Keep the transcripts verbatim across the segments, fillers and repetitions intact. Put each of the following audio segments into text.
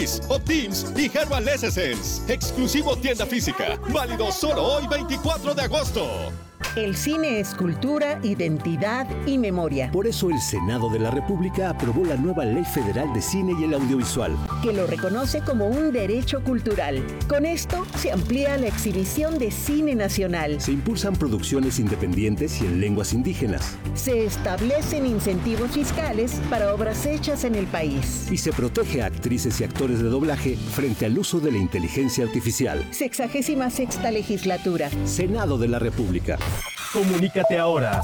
Optims y Herbal Essence. Exclusivo tienda física. Válido solo hoy, veinticuatro de agosto. El cine es cultura, identidad y memoria. Por eso el Senado de la República aprobó la nueva Ley Federal de Cine y el Audiovisual, que lo reconoce como un derecho cultural. Con esto se amplía la exhibición de cine nacional. Se impulsan producciones independientes y en lenguas indígenas. Se establecen incentivos fiscales para obras hechas en el país. Y se protege a actrices y actores de doblaje frente al uso de la inteligencia artificial. Sexagésima sexta legislatura. Senado de la República. Comunícate ahora.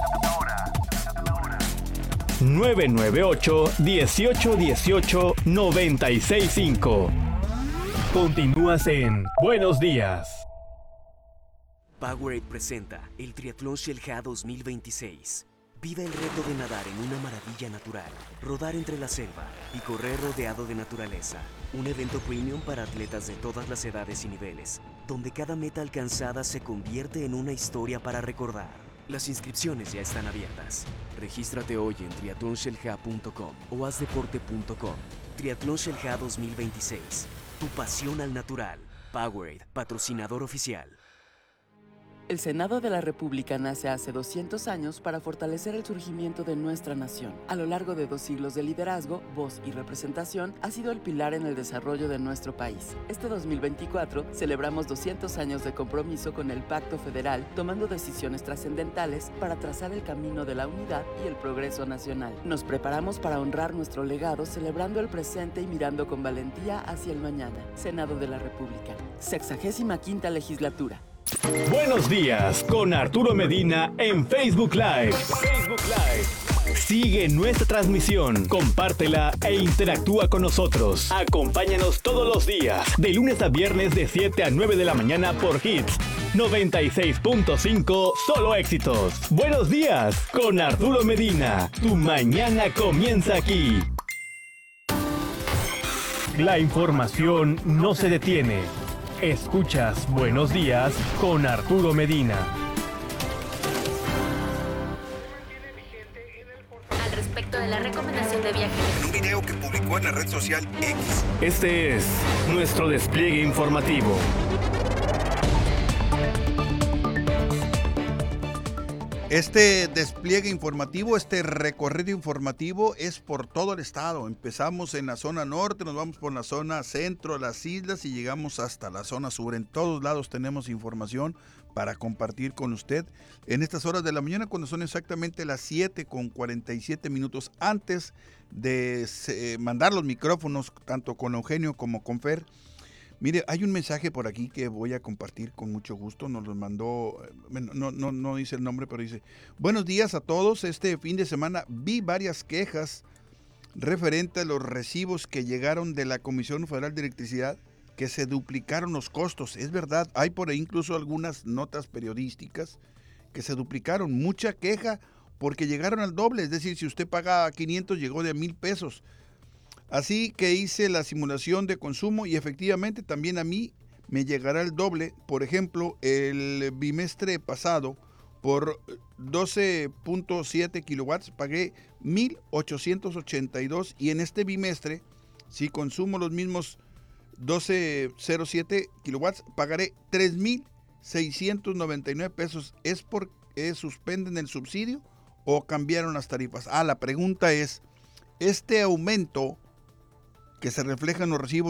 nueve nueve ocho, dieciocho dieciocho, noventa y seis cinco. Continúas en Buenos Días. Powerade presenta el Triatlón Xel-Há dos mil veintiséis. Vive el reto de nadar en una maravilla natural, rodar entre la selva y correr rodeado de naturaleza. Un evento premium para atletas de todas las edades y niveles, donde cada meta alcanzada se convierte en una historia para recordar. Las inscripciones ya están abiertas. Regístrate hoy en triatlón xel-há punto com o hazdeporte punto com. Triatlón Xel-Há dos mil veintiséis. Tu pasión al natural. Powerade, patrocinador oficial. El Senado de la República nace hace doscientos años para fortalecer el surgimiento de nuestra nación. A lo largo de dos siglos de liderazgo, voz y representación, ha sido el pilar en el desarrollo de nuestro país. Este dos mil veinticuatro celebramos doscientos años de compromiso con el Pacto Federal, tomando decisiones trascendentales para trazar el camino de la unidad y el progreso nacional. Nos preparamos para honrar nuestro legado, celebrando el presente y mirando con valentía hacia el mañana. Senado de la República, sexagésima quinta legislatura. Buenos días con Arturo Medina en Facebook Live. Facebook Live. Sigue nuestra transmisión, compártela e interactúa con nosotros. Acompáñanos todos los días, de lunes a viernes de siete a nueve de la mañana por Hits noventa y seis punto cinco, solo éxitos. Buenos días con Arturo Medina. Tu mañana comienza aquí. La información no se detiene. Escuchas Buenos Días con Arturo Medina. Al respecto de la recomendación de viaje. En un video que publicó en la red social X. Este es nuestro despliegue informativo. Este despliegue informativo, este recorrido informativo es por todo el estado. Empezamos en la zona norte, nos vamos por la zona centro, las islas y llegamos hasta la zona sur. En todos lados tenemos información para compartir con usted en estas horas de la mañana, cuando son exactamente las siete con cuarenta y siete minutos antes de eh, mandar los micrófonos tanto con Eugenio como con Fer. Mire, hay un mensaje por aquí que voy a compartir con mucho gusto. Nos lo mandó, no, no, no dice el nombre, pero dice: buenos días a todos. Este fin de semana vi varias quejas referente a los recibos que llegaron de la Comisión Federal de Electricidad, que se duplicaron los costos. Es verdad, hay por ahí incluso algunas notas periodísticas que se duplicaron. Mucha queja porque llegaron al doble. Es decir, si usted paga quinientos, llegó de mil pesos. Así que hice la simulación de consumo y efectivamente también a mí me llegará el doble. Por ejemplo, el bimestre pasado por doce punto siete kilowatts pagué mil ochocientos ochenta y dos y en este bimestre, si consumo los mismos doce punto cero siete kilowatts, pagaré tres mil seiscientos noventa y nueve pesos. ¿Es porque suspenden el subsidio o cambiaron las tarifas? Ah, la pregunta es, este aumento que se refleja en los recibos